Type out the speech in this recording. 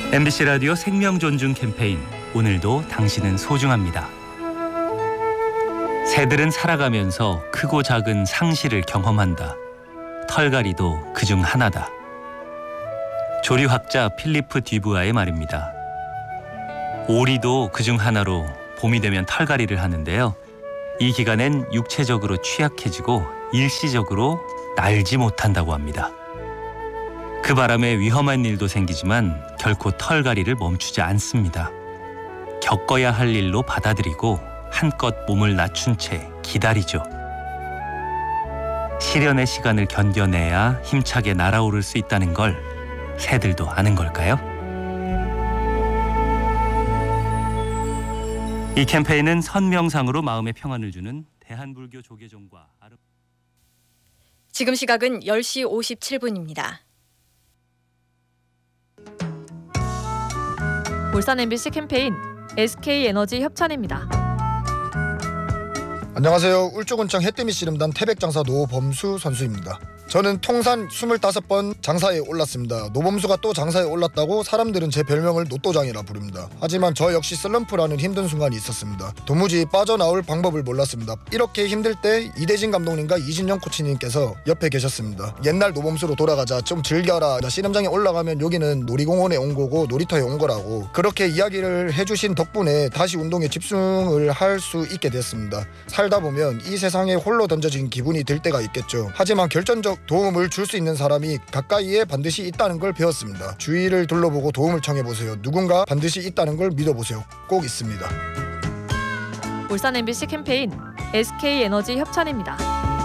MBC 라디오 생명존중 캠페인, 오늘도 당신은 소중합니다. 새들은 살아가면서 크고 작은 상실을 경험한다. 털갈이도 그중 하나다. 조류학자 필리프 듀부아의 말입니다. 오리도 그중 하나로 봄이 되면 털갈이를 하는데요. 이 기간엔 육체적으로 취약해지고 일시적으로 날지 못한다고 합니다. 그 바람에 위험한 일도 생기지만 결코 털갈이를 멈추지 않습니다. 겪어야 할 일로 받아들이고 한껏 몸을 낮춘 채 기다리죠. 시련의 시간을 견뎌내야 힘차게 날아오를 수 있다는 걸 새들도 아는 걸까요? 이 캠페인은 선명상으로 마음의 평안을 주는 대한불교 조계종과 지금 시각은 10시 57분입니다. 울산 MBC 캠페인 SK에너지 협찬입니다. 안녕하세요. 울주군청 해뜨미 씨름단 태백장사 노범수 선수입니다. 저는 통산 25번 장사에 올랐습니다. 노범수가 또 장사에 올랐다고 사람들은 제 별명을 노또장이라 부릅니다. 하지만 저 역시 슬럼프라는 힘든 순간이 있었습니다. 도무지 빠져나올 방법을 몰랐습니다. 이렇게 힘들 때 이대진 감독님과 이진영 코치님께서 옆에 계셨습니다. 옛날 노범수로 돌아가자, 좀 즐겨라, 씨름장에 올라가면 여기는 놀이공원에 온 거고 놀이터에 온 거라고 그렇게 이야기를 해주신 덕분에 다시 운동에 집중을 할 수 있게 됐습니다. 살다 보면 이 세상에 홀로 던져진 기분이 들 때가 있겠죠. 하지만 결정적 도움을 줄 수 있는 사람이 가까이에 반드시 있다는 걸 배웠습니다. 주위를 둘러보고 도움을 청해보세요. 누군가 반드시 있다는 걸 믿어보세요. 꼭 있습니다. 울산 MBC 캠페인 SK에너지 협찬입니다.